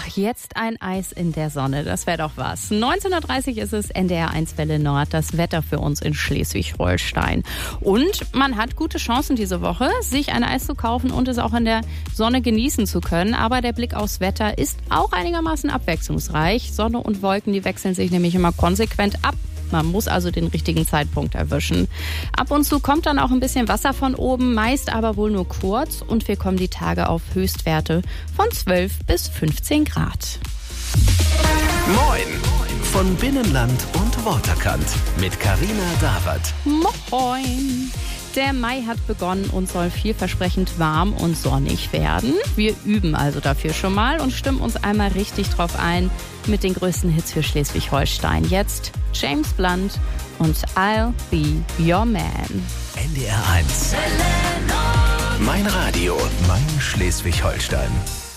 jetzt ein Eis in der Sonne, das wäre doch was. 19:30 ist es, NDR1 Welle Nord, das Wetter für uns in Schleswig-Holstein. Und man hat gute Chancen diese Woche, sich ein Eis zu kaufen und es auch in der Sonne genießen zu können. Aber der Blick aufs Wetter ist auch einigermaßen abwechslungsreich. Sonne und Wolken, die wechseln sich nämlich immer konsequent ab. Man muss also den richtigen Zeitpunkt erwischen. Ab und zu kommt dann auch ein bisschen Wasser von oben, meist aber wohl nur kurz. Und wir kommen die Tage auf Höchstwerte von 12 bis 15 Grad. Moin von Binnenland und Waterkant mit Carina Dawert. Moin! Der Mai hat begonnen und soll vielversprechend warm und sonnig werden. Wir üben also dafür schon mal und stimmen uns einmal richtig drauf ein mit den größten Hits für Schleswig-Holstein. Jetzt James Blunt und I'll Be Your Man. NDR1. Mein Radio, mein Schleswig-Holstein.